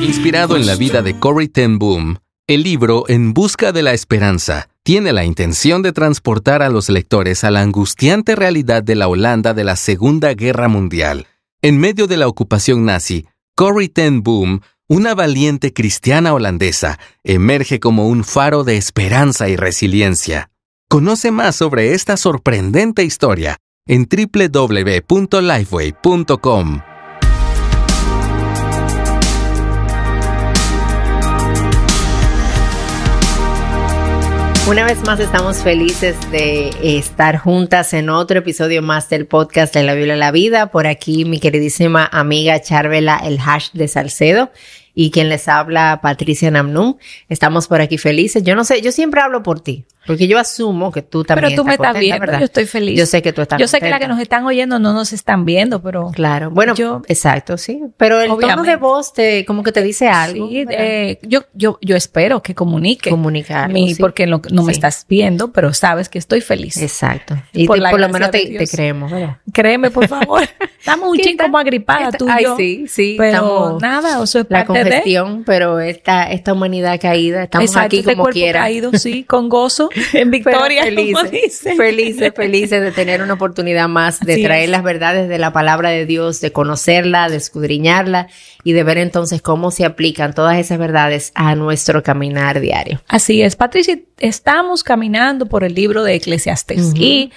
Inspirado en la vida de Corrie ten Boom, el libro En busca de la esperanza tiene la intención de transportar a los lectores a la angustiante realidad de la Holanda de la Segunda Guerra Mundial. En medio de la ocupación nazi, Corrie ten Boom, una valiente cristiana holandesa, emerge como un faro de esperanza y resiliencia. Conoce más sobre esta sorprendente historia en www.lifeway.com. Una vez más estamos felices de estar juntas en otro episodio más del podcast de La Biblia a la Vida. Por aquí mi queridísima amiga Charvela El Hash de Salcedo y quien les habla Patricia Namnum. Estamos por aquí felices. Yo no sé, yo siempre hablo por ti, porque yo asumo que tú también pero tú estás me estás viendo, ¿verdad? Yo estoy feliz. Yo sé que tú estás Yo sé contenta. que las que nos están oyendo no nos están viendo, pero... Claro, bueno, exacto, sí. Pero el tono de voz como que te dice algo. Sí, yo espero que comunique. Comunicar. Sí. Porque no me estás viendo, pero sabes que estoy feliz. Exacto. Y por lo menos te creemos, ¿verdad? Créeme, por favor. Estamos un chingo como agripada tú y yo. Sí. Pero nada, eso es parte de... La congestión, pero esta humanidad caída, estamos aquí como quiera. Caído, sí, con gozo, en victoria. Felices de tener una oportunidad más de traer las verdades de la palabra de Dios, de conocerla, de escudriñarla y de ver entonces cómo se aplican todas esas verdades a nuestro caminar diario. Así es, Patricia, estamos caminando por el libro de Eclesiastés y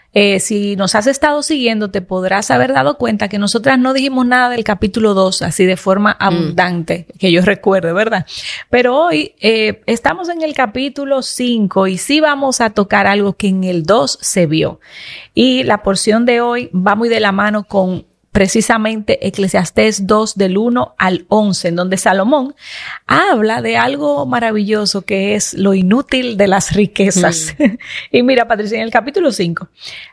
si nos has estado siguiendo, te podrás haber dado cuenta que nosotras no dijimos nada del capítulo 2 así de forma abundante, que yo recuerde, ¿verdad? Pero hoy estamos en el capítulo 5 y sí vamos a tocar algo que en el 2 se vio. Y la porción de hoy va muy de la mano con precisamente Eclesiastés 2 del 1 al 11, en donde Salomón habla de algo maravilloso que es lo inútil de las riquezas. Y mira, Patricia, en el capítulo 5,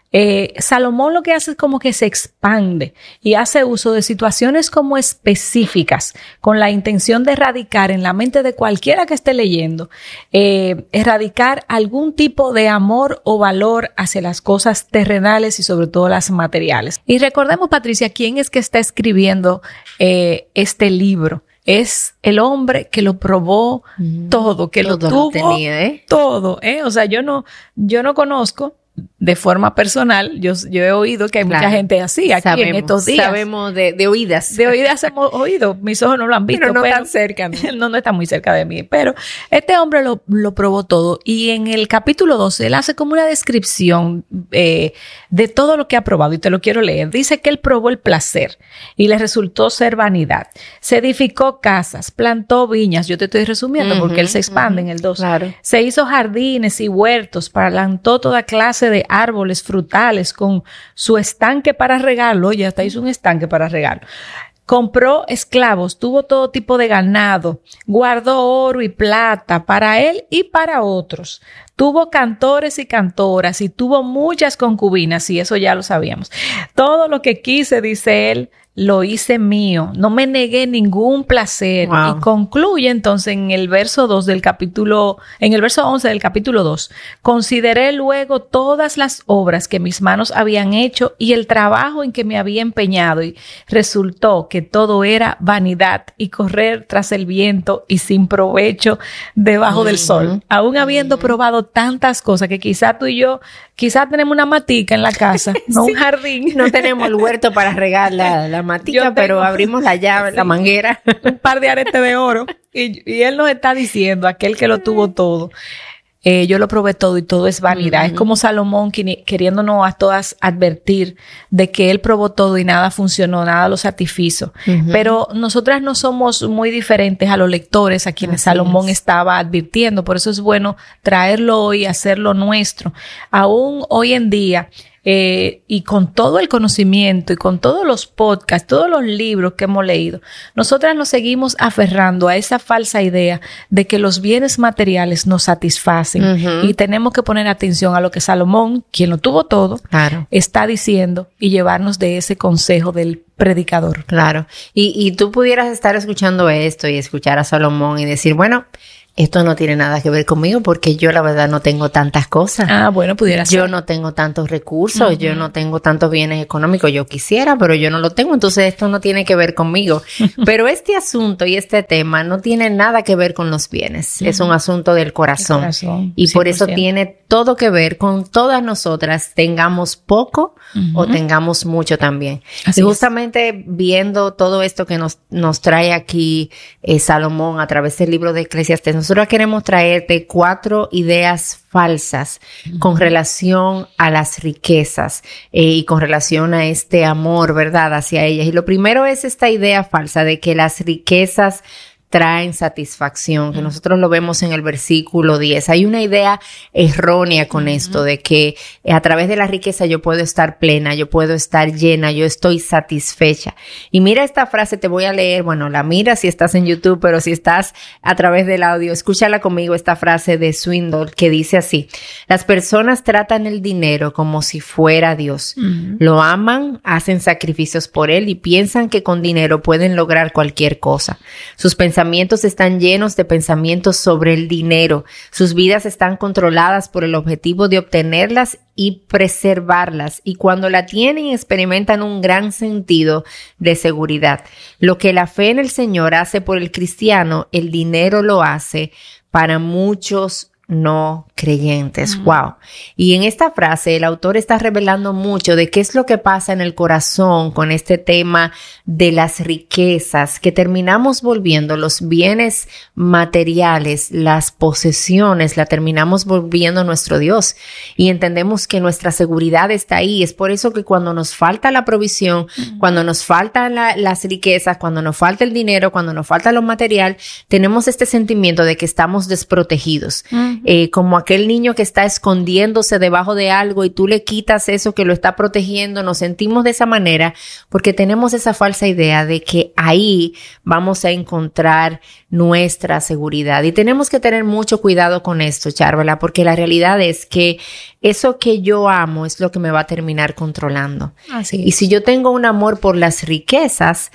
Salomón lo que hace es como que se expande y hace uso de situaciones como específicas con la intención de erradicar en la mente de cualquiera que esté leyendo, erradicar algún tipo de amor o valor hacia las cosas terrenales y sobre todo las materiales. Y recordemos, Patricia, quién es que está escribiendo este libro. Es el hombre que lo probó todo, que lo tuvo tenía, todo, O sea, yo no conozco de forma personal, yo he oído que hay mucha gente así aquí en estos días. Sabemos de oídas. De oídas hemos oído, mis ojos no lo han visto. Pero no tan cerca, ¿no? No está muy cerca de mí. Pero este hombre lo probó todo y en el capítulo 12 él hace como una descripción de todo lo que ha probado y te lo quiero leer. Dice que él probó el placer y le resultó ser vanidad. Se edificó casas, plantó viñas, yo te estoy resumiendo porque él se expande en el 2. Claro. Se hizo jardines y huertos, plantó toda clase de árboles frutales con su estanque para regarlo. Ya hasta hizo un estanque para regarlo. Compró esclavos, tuvo todo tipo de ganado, guardó oro y plata para él y para otros. Tuvo cantores y cantoras y tuvo muchas concubinas, y eso ya lo sabíamos. Todo lo que quise, dice él, lo hice mío. No me negué ningún placer. Wow. Y concluye entonces en el verso 2 del capítulo, en el verso 11 del capítulo 2. Consideré luego todas las obras que mis manos habían hecho y el trabajo en que me había empeñado, y resultó que todo era vanidad y correr tras el viento y sin provecho debajo del sol. Aún habiendo probado tantas cosas que quizá tú y yo, quizá tenemos una matica en la casa, no un jardín. No tenemos el huerto para regar la matica, pero abrimos la llave, la manguera. Un par de aretes de oro. Y él nos está diciendo, aquel que lo tuvo todo, yo lo probé todo y todo es vanidad. Es como Salomón queriéndonos a todas advertir de que él probó todo y nada funcionó, nada lo satisfizo. Pero nosotras no somos muy diferentes a los lectores a quienes Salomón estaba advirtiendo. Por eso es bueno traerlo hoy y hacerlo nuestro. Aún hoy en día, y con todo el conocimiento y con todos los podcasts, todos los libros que hemos leído, nosotras nos seguimos aferrando a esa falsa idea de que los bienes materiales nos satisfacen, y tenemos que poner atención a lo que Salomón, quien lo tuvo todo, está diciendo y llevarnos de ese consejo del predicador. Claro. Y tú pudieras estar escuchando esto y escuchar a Salomón y decir, bueno, esto no tiene nada que ver conmigo porque yo la verdad no tengo tantas cosas. Bueno, pudiera ser. Yo no tengo tantos recursos, yo no tengo tantos bienes económicos, yo quisiera, pero yo no lo tengo, entonces esto no tiene que ver conmigo. Pero este asunto y este tema no tiene nada que ver con los bienes, es un asunto del corazón. Y 100%. Por eso tiene todo que ver con todas nosotras, tengamos poco o tengamos mucho también. Así y justamente viendo todo esto que nos trae aquí Salomón a través del libro de Eclesiastés, nosotros queremos traerte 4 ideas falsas con relación a las riquezas y con relación a este amor, ¿verdad?, hacia ellas. Y lo primero es esta idea falsa de que las riquezas traen satisfacción, que nosotros lo vemos en el versículo 10. Hay una idea errónea con esto, de que a través de la riqueza yo puedo estar plena, yo puedo estar llena, yo estoy satisfecha. Y mira esta frase, te voy a leer, bueno, la mira si estás en YouTube, pero si estás a través del audio, escúchala conmigo, esta frase de Swindoll que dice así: las personas tratan el dinero como si fuera Dios. Lo aman, hacen sacrificios por él y piensan que con dinero pueden lograr cualquier cosa. Sus pensamientos están llenos de pensamientos sobre el dinero. Sus vidas están controladas por el objetivo de obtenerlas y preservarlas. Y cuando la tienen, experimentan un gran sentido de seguridad. Lo que la fe en el Señor hace por el cristiano, el dinero lo hace para muchos no creyentes. Wow. Y en esta frase el autor está revelando mucho de qué es lo que pasa en el corazón con este tema de las riquezas, que terminamos volviendo los bienes materiales, las posesiones, la terminamos volviendo nuestro Dios. Y entendemos que nuestra seguridad está ahí. Es por eso que cuando nos falta la provisión, cuando nos faltan las riquezas, cuando nos falta el dinero, cuando nos falta lo material, tenemos este sentimiento de que estamos desprotegidos. Como aquel niño que está escondiéndose debajo de algo y tú le quitas eso que lo está protegiendo. Nos sentimos de esa manera porque tenemos esa falsa idea de que ahí vamos a encontrar nuestra seguridad. Y tenemos que tener mucho cuidado con esto, Charvela, porque la realidad es que eso que yo amo es lo que me va a terminar controlando. Así es. Y si yo tengo un amor por las riquezas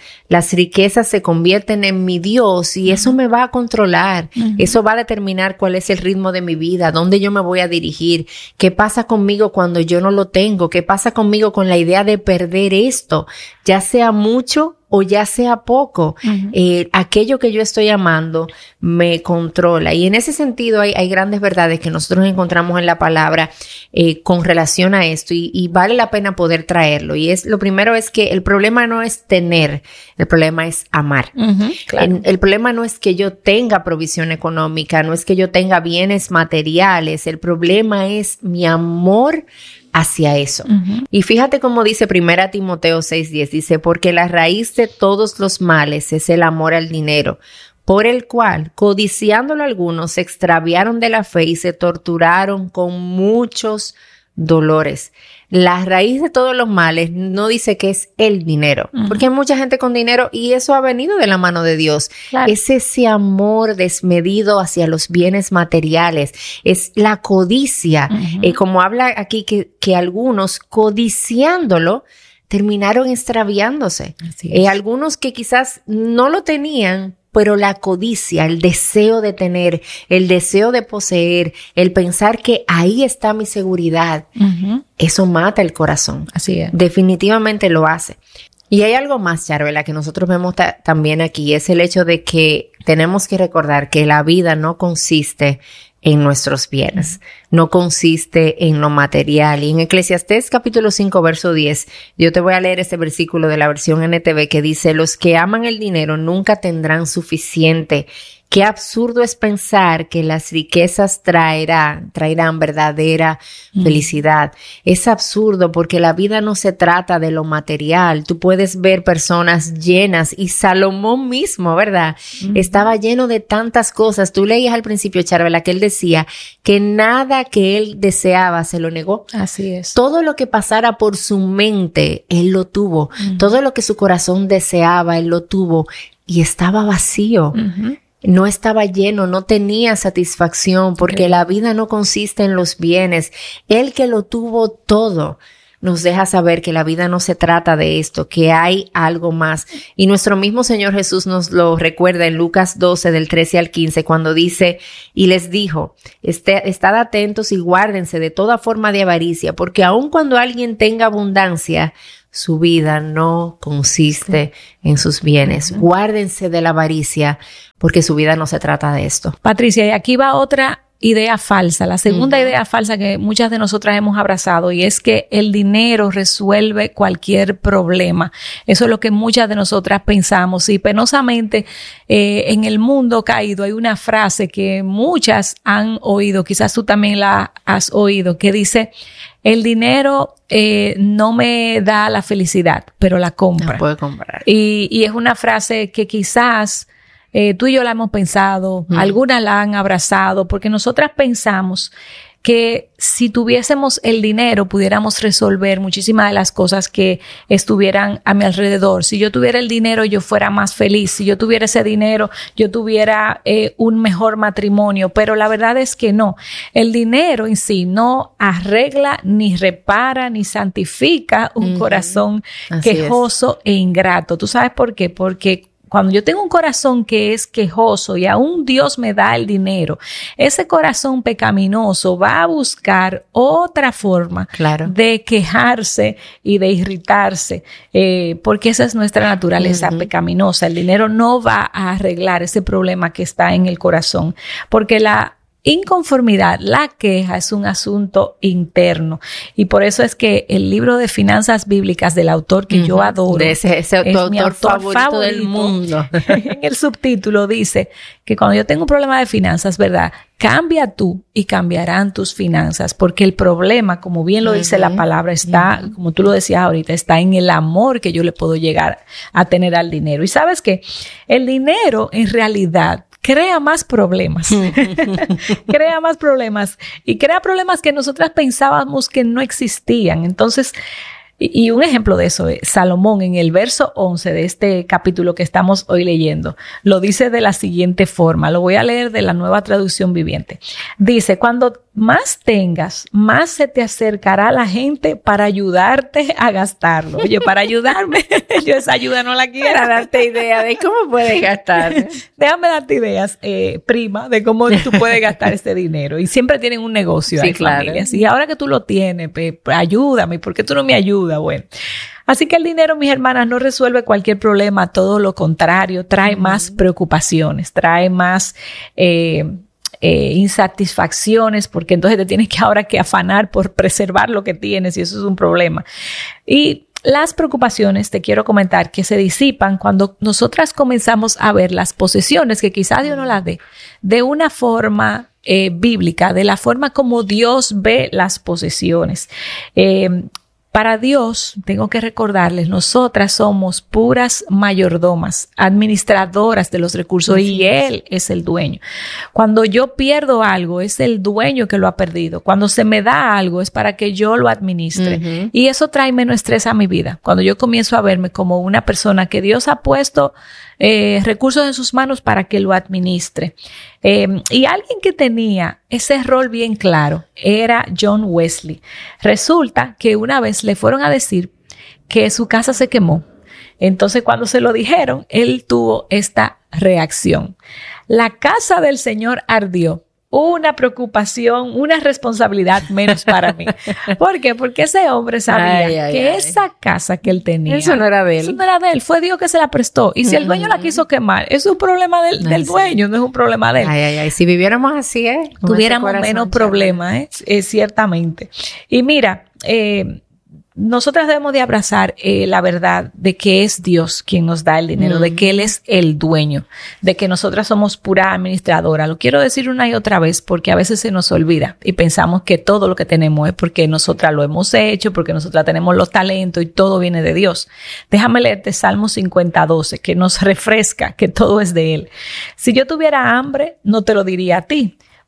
se convierten en mi Dios y eso me va a controlar. Eso va a determinar cuál es el ritmo de mi vida, dónde yo me voy a dirigir, qué pasa conmigo cuando yo no lo tengo, qué pasa conmigo con la idea de perder esto, ya sea mucho o ya sea poco. Aquello que yo estoy amando me controla. Y en ese sentido hay grandes verdades que nosotros encontramos en la palabra con relación a esto y vale la pena poder traerlo. Y lo primero es que el problema no es tener, el problema es amar. Claro. El problema no es que yo tenga provisión económica, no es que yo tenga bienes materiales, el problema es mi amor hacia eso. Y fíjate cómo dice 1 Timoteo 6:10, dice: porque la raíz de todos los males es el amor al dinero, por el cual, codiciándolo algunos, se extraviaron de la fe y se torturaron con muchos dolores. La raíz de todos los males no dice que es el dinero, porque hay mucha gente con dinero y eso ha venido de la mano de Dios. Claro. Es ese amor desmedido hacia los bienes materiales, es la codicia, como habla aquí que algunos codiciándolo terminaron extraviándose. Algunos que quizás no lo tenían, pero la codicia, el deseo de tener, el deseo de poseer, el pensar que ahí está mi seguridad, eso mata el corazón. Así es. Definitivamente lo hace. Y hay algo más, Charvela, que nosotros vemos también aquí, es el hecho de que tenemos que recordar que la vida no consiste en nuestros bienes, no consiste en lo material. Y en Eclesiastés capítulo 5 verso 10, yo te voy a leer ese versículo de la versión NTV que dice: los que aman el dinero nunca tendrán suficiente. Qué absurdo es pensar que las riquezas traerán verdadera felicidad. Es absurdo porque la vida no se trata de lo material. Tú puedes ver personas llenas y Salomón mismo, ¿verdad? Estaba lleno de tantas cosas. Tú leías al principio, Charvela, que él decía que nada que él deseaba se lo negó. Así es. Todo lo que pasara por su mente, él lo tuvo. Todo lo que su corazón deseaba, él lo tuvo y estaba vacío. No estaba lleno, no tenía satisfacción porque la vida no consiste en los bienes. Él que lo tuvo todo, nos deja saber que la vida no se trata de esto, que hay algo más. Y nuestro mismo Señor Jesús nos lo recuerda en Lucas 12, del 13 al 15, cuando dice, y les dijo, estad atentos y guárdense de toda forma de avaricia, porque aun cuando alguien tenga abundancia, su vida no consiste en sus bienes. Guárdense de la avaricia, porque su vida no se trata de esto. Patricia, y aquí va otra idea falsa, la segunda idea falsa que muchas de nosotras hemos abrazado, y es que el dinero resuelve cualquier problema. Eso es lo que muchas de nosotras pensamos, y penosamente en el mundo caído hay una frase que muchas han oído, quizás tú también la has oído, que dice: el dinero no me da la felicidad, pero la compra. No puede comprar. Y es una frase que quizás tú y yo la hemos pensado, algunas la han abrazado, porque nosotras pensamos que si tuviésemos el dinero pudiéramos resolver muchísimas de las cosas que estuvieran a mi alrededor. Si yo tuviera el dinero, yo fuera más feliz. Si yo tuviera ese dinero, yo tuviera un mejor matrimonio. Pero la verdad es que no. El dinero en sí no arregla, ni repara, ni santifica un corazón quejoso e ingrato. ¿Tú sabes por qué? Porque cuando yo tengo un corazón que es quejoso y aún Dios me da el dinero, ese corazón pecaminoso va a buscar otra forma de quejarse y de irritarse, porque esa es nuestra naturaleza pecaminosa. El dinero no va a arreglar ese problema que está en el corazón, porque la inconformidad, la queja es un asunto interno, y por eso es que el libro de finanzas bíblicas del autor que yo adoro, de ese es mi autor favorito del mundo, en el subtítulo dice que cuando yo tengo un problema de finanzas, ¿verdad? Cambia tú y cambiarán tus finanzas, porque el problema, como bien lo dice la palabra, está, como tú lo decías ahorita, está en el amor que yo le puedo llegar a tener al dinero. Y sabes que el dinero en realidad crea más problemas, crea más problemas, y crea problemas que nosotras pensábamos que no existían. Entonces, y un ejemplo de eso, Salomón en el verso 11 de este capítulo que estamos hoy leyendo, lo dice de la siguiente forma, lo voy a leer de la Nueva Traducción Viviente. Dice: cuando más tengas, más se te acercará la gente para ayudarte a gastarlo. Oye, para ayudarme, yo esa ayuda no la quiero. Para darte idea de cómo puedes gastar. Déjame darte ideas, prima, de cómo tú puedes gastar este dinero. Y siempre tienen un negocio, sí, hay familias. Y ahora que tú lo tienes, ayúdame, ¿por qué tú no me ayudas? Bueno, así que el dinero, mis hermanas, no resuelve cualquier problema, todo lo contrario, trae más preocupaciones, trae más insatisfacciones, porque entonces te tienes que ahora que afanar por preservar lo que tienes, y eso es un problema. Y las preocupaciones, te quiero comentar, que se disipan cuando nosotras comenzamos a ver las posesiones, que quizás Dios no las dé, de una forma bíblica, de la forma como Dios ve las posesiones. Para Dios, tengo que recordarles, nosotras somos puras mayordomas, administradoras de los recursos, y Él es el dueño. Cuando yo pierdo algo, es el dueño que lo ha perdido. Cuando se me da algo, es para que yo lo administre. Y eso trae menos estrés a mi vida. Cuando yo comienzo a verme como una persona que Dios ha puesto recursos en sus manos para que lo administre. Y alguien que tenía ese rol bien claro era John Wesley. Resulta que una vez le fueron a decir que su casa se quemó. Entonces, cuando se lo dijeron, él tuvo esta reacción: la casa del Señor ardió. Una preocupación, una responsabilidad menos para mí. ¿Por qué? Porque ese hombre sabía que esa casa que él tenía, eso no era de él. Eso no era de él, fue Dios que se la prestó. Y si el dueño la quiso quemar, es un problema del dueño, no es un problema de él. Si viviéramos así, tuviéramos menos problemas, ciertamente. Y mira, nosotras debemos de abrazar la verdad de que es Dios quien nos da el dinero, de que Él es el dueño, de que nosotras somos pura administradora. Lo quiero decir una y otra vez porque a veces se nos olvida y pensamos que todo lo que tenemos es porque nosotras lo hemos hecho, porque nosotras tenemos los talentos y todo viene de Dios. Déjame leerte Salmo 50:12, que nos refresca que todo es de Él. Si yo tuviera hambre, no te lo diría a ti,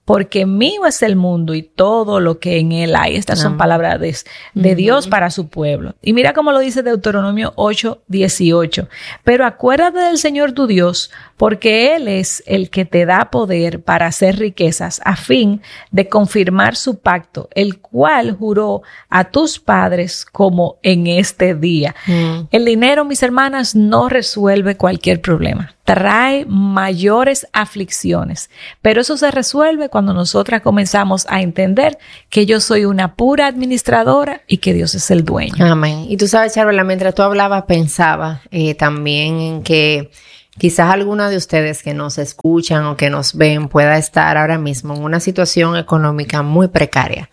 porque mío es el mundo y todo lo que en él hay. Estas son palabras de Dios para su pueblo. Y mira cómo lo dice Deuteronomio 8:18. Pero acuérdate del Señor tu Dios, porque Él es el que te da poder para hacer riquezas, a fin de confirmar su pacto, el cual juró a tus padres como en este día. El dinero, mis hermanas, no resuelve cualquier problema. Trae mayores aflicciones, pero eso se resuelve cuando nosotras comenzamos a entender que yo soy una pura administradora y que Dios es el dueño. Amén. Y tú sabes, Charvela, mientras tú hablabas, pensaba también en que quizás alguna de ustedes que nos escuchan o que nos ven pueda estar ahora mismo en una situación económica muy precaria.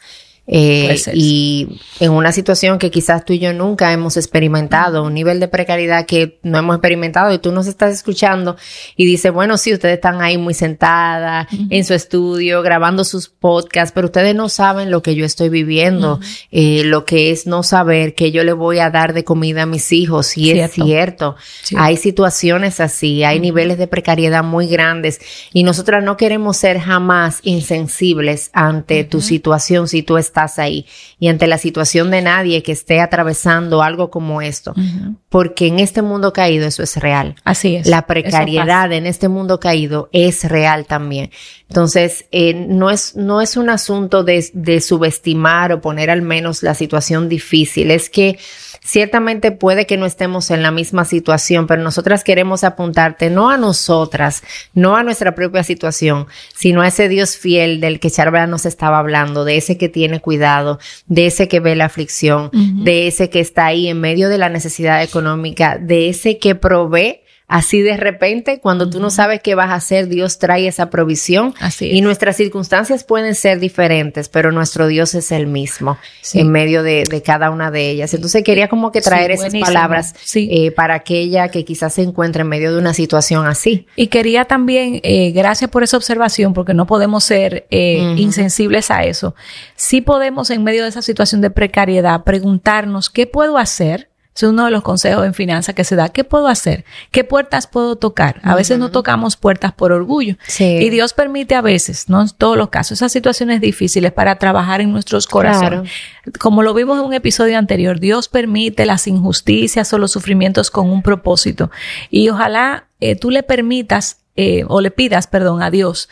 Y en una situación que quizás tú y yo nunca hemos experimentado, un nivel de precariedad que no hemos experimentado, y tú nos estás escuchando y dices, bueno, sí, ustedes están ahí muy sentadas en su estudio grabando sus podcasts, pero ustedes no saben lo que yo estoy viviendo, lo que es no saber que yo le voy a dar de comida a mis hijos. Y es cierto, hay situaciones así, hay niveles de precariedad muy grandes, y nosotras no queremos ser jamás insensibles ante tu situación si tú estás ahí, y ante la situación de nadie que esté atravesando algo como esto, porque en este mundo caído eso es real. Así es. La precariedad en este mundo caído es real también. Entonces, no es un asunto de subestimar o poner al menos la situación difícil, es que ciertamente puede que no estemos en la misma situación, pero nosotras queremos apuntarte no a nosotras, no a nuestra propia situación, sino a ese Dios fiel del que Charvela nos estaba hablando, de ese que tiene cuidado, de ese que ve la aflicción, de ese que está ahí en medio de la necesidad económica, de ese que provee. Así de repente, cuando tú no sabes qué vas a hacer, Dios trae esa provisión. Así es. Y nuestras circunstancias pueden ser diferentes, pero nuestro Dios es el mismo en medio de cada una de ellas. Entonces quería como que traer esas palabras para aquella que quizás se encuentre en medio de una situación así. Y quería también, gracias por esa observación, porque no podemos ser insensibles a eso. Sí podemos, en medio de esa situación de precariedad, preguntarnos, ¿qué puedo hacer? Es uno de los consejos en finanzas que se da. ¿Qué puedo hacer? ¿Qué puertas puedo tocar? A veces no tocamos puertas por orgullo. Sí. Y Dios permite a veces, no en todos los casos, esas situaciones difíciles para trabajar en nuestros corazones. Claro. Como lo vimos en un episodio anterior, Dios permite las injusticias o los sufrimientos con un propósito. Y ojalá tú le permitas o le pidas, a Dios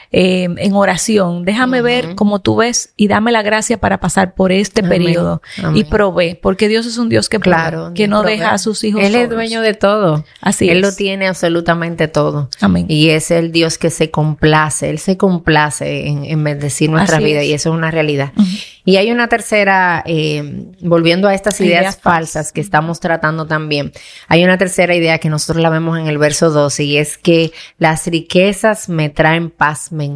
en oración, déjame ver como tú ves y dame la gracia para pasar por este periodo. Y provee, porque Dios es un Dios que provee, que no deja a sus hijos Él solos. Es dueño de todo. Así Él es. lo tiene absolutamente todo. Amén. Y es el Dios que se complace. Él se complace en bendecir nuestra vida, y eso es una realidad. Y hay una tercera, volviendo a estas ideas falsas que estamos tratando también, hay una tercera idea que nosotros la vemos en el verso 12, y es que las riquezas me traen paz mental.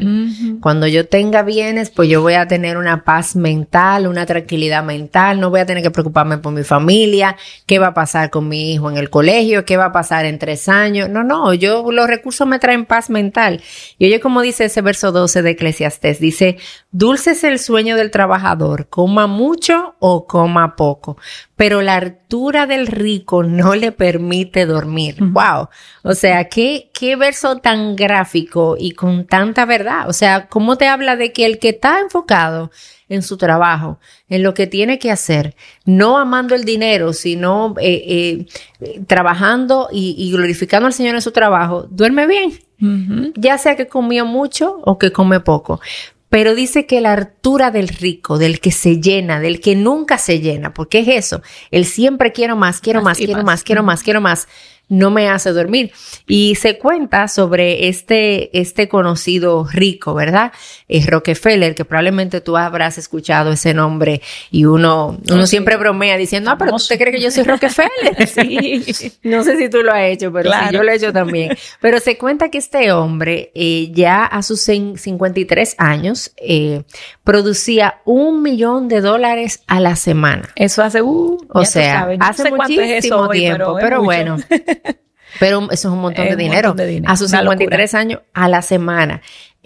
Cuando yo tenga bienes, pues yo voy a tener una paz mental, una tranquilidad mental, no voy a tener que preocuparme por mi familia, qué va a pasar con mi hijo en el colegio, qué va a pasar en 3 años. No, los recursos me traen paz mental. Y oye como dice ese verso 12 de Eclesiastés, dice, dulce es el sueño del trabajador, coma mucho o coma poco, pero la hartura del rico no le permite dormir. Wow. O sea, qué verso tan gráfico y con tanta verdad. O sea, cómo te habla de que el que está enfocado en su trabajo, en lo que tiene que hacer, no amando el dinero, sino trabajando y glorificando al Señor en su trabajo, duerme bien. Ya sea que comió mucho o que come poco. Pero dice que la hartura del rico, del que se llena, del que nunca se llena, porque es eso, él siempre quiero más, no me hace dormir. Y se cuenta sobre este conocido rico, ¿verdad? Es Rockefeller, que probablemente tú habrás escuchado ese nombre, y uno siempre bromea diciendo, pero ¿tú te crees que yo soy Rockefeller? Sí. No sé si tú lo has hecho, pero claro. Sí, yo lo he hecho también. Pero se cuenta que este hombre, ya a sus 53 años, producía $1 millón a la semana. Eso hace, o sea, hace muchísimo tiempo, pero bueno. Pero eso es un montón de dinero. A sus 53 años, a la semana.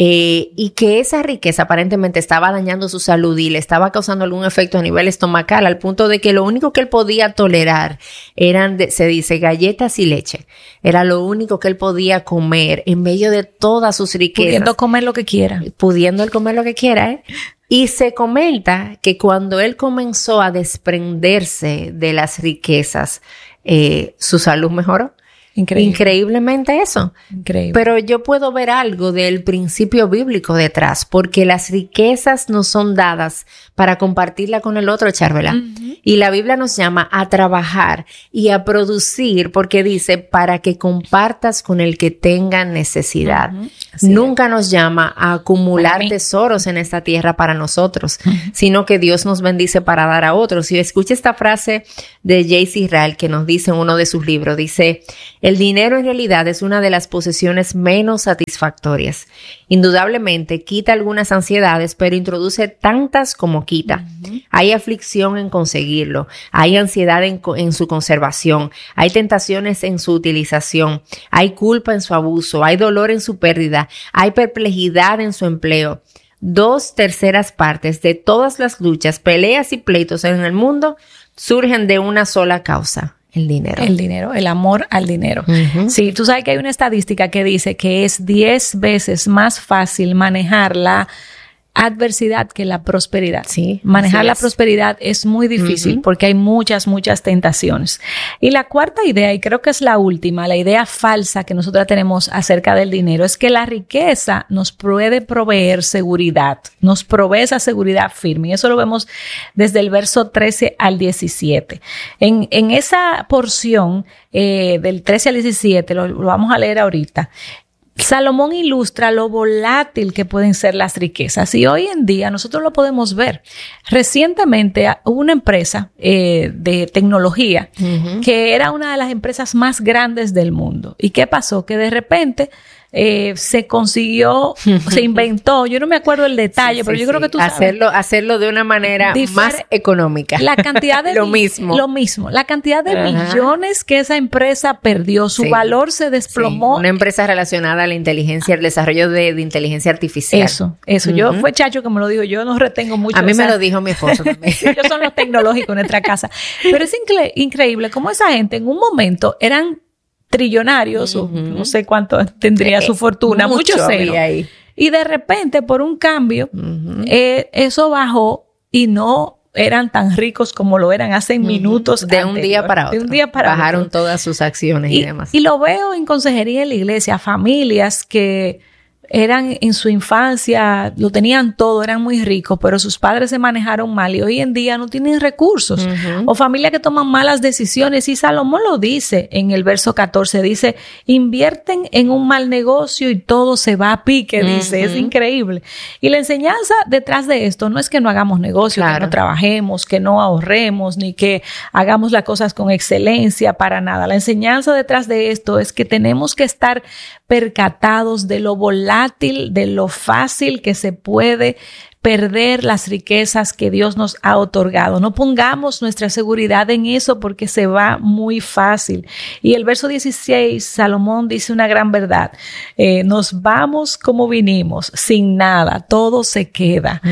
Y que esa riqueza aparentemente estaba dañando su salud y le estaba causando algún efecto a nivel estomacal, al punto de que lo único que él podía tolerar eran, se dice, galletas y leche. Era lo único que él podía comer en medio de todas sus riquezas. Pudiendo comer lo que quiera. Pudiendo él comer lo que quiera, ¿eh? Y se comenta que cuando él comenzó a desprenderse de las riquezas, su salud mejoró. Increíblemente eso. Increíble. Pero yo puedo ver algo del principio bíblico detrás, porque las riquezas nos son dadas para compartirla con el otro, Charvela. Uh-huh. Y la Biblia nos llama a trabajar y a producir, porque dice, para que compartas con el que tenga necesidad. Uh-huh. Nunca nos llama a acumular tesoros en esta tierra para nosotros, sino que Dios nos bendice para dar a otros. Y escucha esta frase de J.C. Israel que nos dice en uno de sus libros, dice, el dinero en realidad es una de las posesiones menos satisfactorias. Indudablemente quita algunas ansiedades, pero introduce tantas como quita. Uh-huh. Hay aflicción en conseguirlo, hay ansiedad en su conservación, hay tentaciones en su utilización, hay culpa en su abuso, hay dolor en su pérdida, hay perplejidad en su empleo. 2/3 partes de todas las luchas, peleas y pleitos en el mundo surgen de una sola causa. El dinero. El dinero, el amor al dinero. Uh-huh. Sí, tú sabes que hay una estadística que dice que es 10 veces más fácil manejar la adversidad que la prosperidad. Sí, manejar la prosperidad es muy difícil porque hay muchas tentaciones. Y la cuarta idea, y creo que es la última, la idea falsa que nosotros tenemos acerca del dinero, es que la riqueza nos puede proveer seguridad, nos provee esa seguridad firme. Y eso lo vemos desde el verso 13 al 17. En esa porción del 13 al 17, lo vamos a leer ahorita, Salomón ilustra lo volátil que pueden ser las riquezas y hoy en día nosotros lo podemos ver. Recientemente hubo una empresa de tecnología que era una de las empresas más grandes del mundo. ¿Y qué pasó? Que de repente se consiguió, se inventó, yo no me acuerdo el detalle, pero yo creo que tú sabes. Hacerlo de una manera más económica. La cantidad de lo mismo. La cantidad de billones que esa empresa perdió, su valor se desplomó. Una empresa relacionada a la inteligencia, el desarrollo de inteligencia artificial. Eso. Yo fue Chacho que me lo dijo, yo no retengo mucho. A mí me lo dijo mi esposo también. Ellos son los tecnológicos en nuestra casa. Pero es increíble cómo esa gente en un momento eran trillonarios, o no sé cuánto tendría su fortuna, mucho cero. Y de repente, por un cambio, eso bajó y no eran tan ricos como lo eran hace minutos de un día para otro. De un día para bajaron otro. Todas sus acciones y demás. Y lo veo en consejería en la iglesia, familias que eran en su infancia, lo tenían todo, eran muy ricos, pero sus padres se manejaron mal y hoy en día no tienen recursos. O familias que toman malas decisiones. Y Salomón lo dice en el verso 14, dice, invierten en un mal negocio y todo se va a pique, dice, es increíble. Y la enseñanza detrás de esto no es que no hagamos negocio, que no trabajemos, que no ahorremos, ni que hagamos las cosas con excelencia, para nada. La enseñanza detrás de esto es que tenemos que estar percatados de lo volátil, de lo fácil que se puede perder las riquezas que Dios nos ha otorgado. No pongamos nuestra seguridad en eso porque se va muy fácil. Y el verso 16, Salomón dice una gran verdad. Nos vamos como vinimos, sin nada, todo se queda.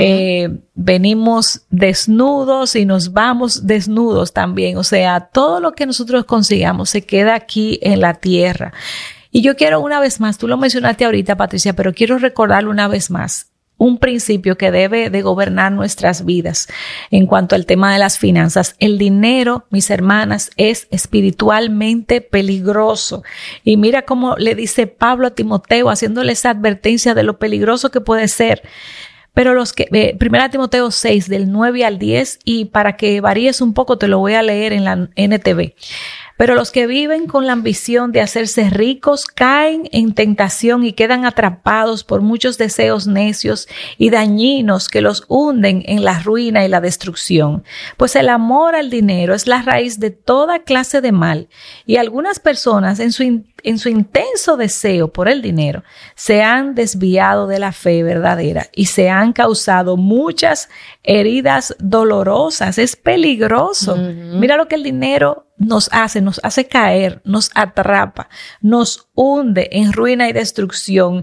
Venimos desnudos y nos vamos desnudos también. O sea, todo lo que nosotros consigamos se queda aquí en la tierra. Y yo quiero una vez más, tú lo mencionaste ahorita, Patricia, pero quiero recordarlo una vez más, un principio que debe de gobernar nuestras vidas en cuanto al tema de las finanzas. El dinero, mis hermanas, es espiritualmente peligroso. Y mira cómo le dice Pablo a Timoteo, haciéndole esa advertencia de lo peligroso que puede ser. Pero Primera Timoteo 6, del 9 al 10, y para que varíes un poco te lo voy a leer en la NTV. Pero los que viven con la ambición de hacerse ricos caen en tentación y quedan atrapados por muchos deseos necios y dañinos que los hunden en la ruina y la destrucción. Pues el amor al dinero es la raíz de toda clase de mal, y algunas personas en su intenso deseo por el dinero se han desviado de la fe verdadera y se han causado muchas heridas dolorosas. Es peligroso. Mira lo que el dinero nos hace caer, nos atrapa, nos hunde en ruina y destrucción.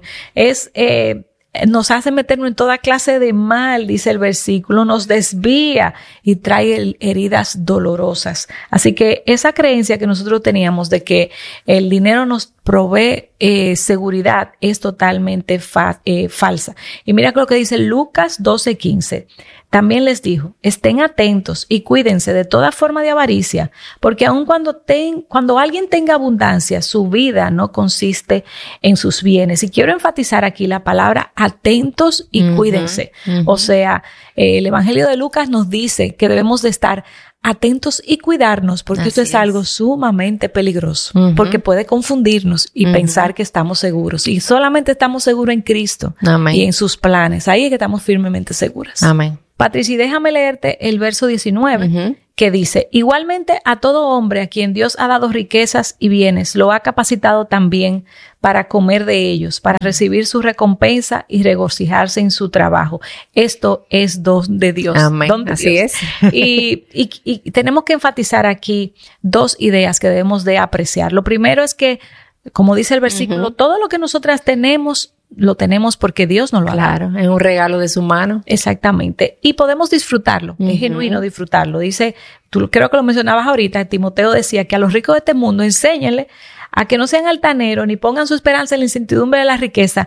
Nos hace meternos en toda clase de mal, dice el versículo, nos desvía y trae heridas dolorosas. Así que esa creencia que nosotros teníamos de que el dinero nos provee seguridad es totalmente falsa. Y mira lo que dice Lucas 12:15. También les dijo, estén atentos y cuídense de toda forma de avaricia, porque aun cuando alguien tenga abundancia, su vida no consiste en sus bienes. Y quiero enfatizar aquí la palabra atentos y cuídense. O sea, el Evangelio de Lucas nos dice que debemos de estar atentos y cuidarnos, porque esto es algo sumamente peligroso, porque puede confundirnos y pensar que estamos seguros. Y solamente estamos seguros en Cristo. Amén. Y en sus planes. Ahí es que estamos firmemente seguras. Amén. Patricia, déjame leerte el verso 19, que dice, igualmente a todo hombre a quien Dios ha dado riquezas y bienes, lo ha capacitado también para comer de ellos, para recibir su recompensa y regocijarse en su trabajo. Esto es don de Dios. Amén. Don de Así Dios. es. Y tenemos que enfatizar aquí dos ideas que debemos de apreciar. Lo primero es que, como dice el versículo, todo lo que nosotras tenemos, lo tenemos porque Dios nos lo ha dado. Claro, es un regalo de su mano. Exactamente. Y podemos disfrutarlo. Es genuino disfrutarlo. Dice, tú creo que lo mencionabas ahorita, Timoteo decía que a los ricos de este mundo enséñenle a que no sean altaneros ni pongan su esperanza en la incertidumbre de la riqueza.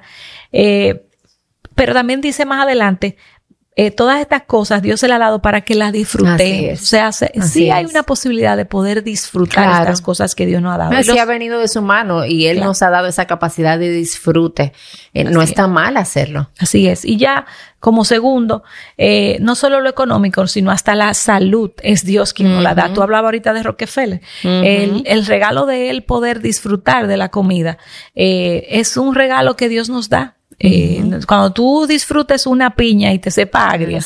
Pero también dice más adelante, todas estas cosas Dios se las ha dado para que las disfrutemos. O sea, sí hay una posibilidad de poder disfrutar estas cosas que Dios nos ha dado. Sí ha venido de su mano y Él nos ha dado esa capacidad de disfrute. No está mal hacerlo. Así es. Y ya como segundo, no solo lo económico, sino hasta la salud es Dios quien nos la da. Tú hablabas ahorita de Rockefeller. El regalo de él poder disfrutar de la comida es un regalo que Dios nos da. Cuando tú disfrutes una piña y te sepa agria,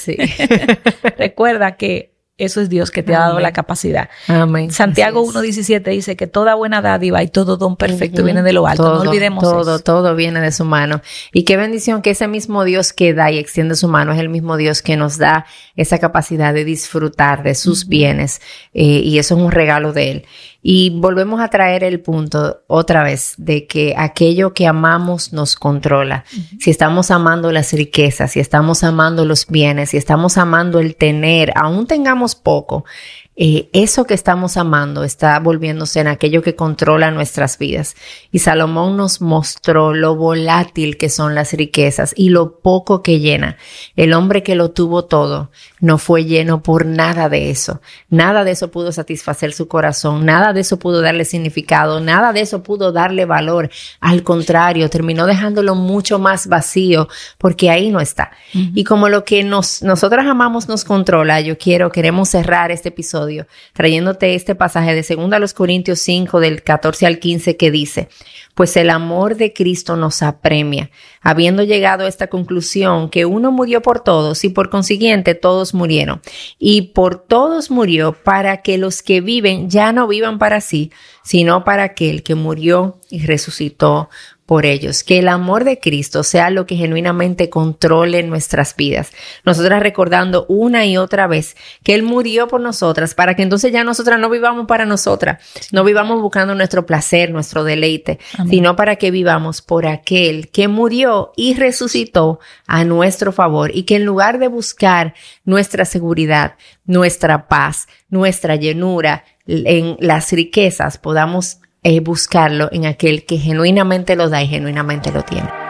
recuerda que eso es Dios que te ha dado la capacidad. Amén. Santiago 1:17 dice que toda buena dádiva y todo don perfecto viene de lo alto. No olvidemos eso. Todo viene de su mano. Y qué bendición que ese mismo Dios que da y extiende su mano es el mismo Dios que nos da esa capacidad de disfrutar de sus bienes. Y eso es un regalo de Él. Y volvemos a traer el punto otra vez de que aquello que amamos nos controla. Si estamos amando las riquezas, si estamos amando los bienes, si estamos amando el tener, aún tengamos poco, eso que estamos amando está volviéndose en aquello que controla nuestras vidas. Y Salomón nos mostró lo volátil que son las riquezas y lo poco que llena. El hombre que lo tuvo todo no fue lleno por nada de eso. Nada de eso pudo satisfacer su corazón. Nada de eso pudo darle significado. Nada de eso pudo darle valor. Al contrario, terminó dejándolo mucho más vacío porque ahí no está. Y como lo que nosotras amamos nos controla, queremos cerrar este episodio trayéndote este pasaje de 2 Corintios 5 del 14 al 15 que dice, pues el amor de Cristo nos apremia, habiendo llegado a esta conclusión que uno murió por todos y por consiguiente todos murieron. Y por todos murió para que los que viven ya no vivan para sí, sino para aquel que murió y resucitó por ellos. Que el amor de Cristo sea lo que genuinamente controle nuestras vidas. Nosotras recordando una y otra vez que Él murió por nosotras para que entonces ya nosotras no vivamos para nosotras, no vivamos buscando nuestro placer, nuestro deleite, sino para que vivamos por aquel que murió y resucitó a nuestro favor y que en lugar de buscar nuestra seguridad, nuestra paz, nuestra llenura en las riquezas, podamos buscarlo en aquel que genuinamente lo da y genuinamente lo tiene.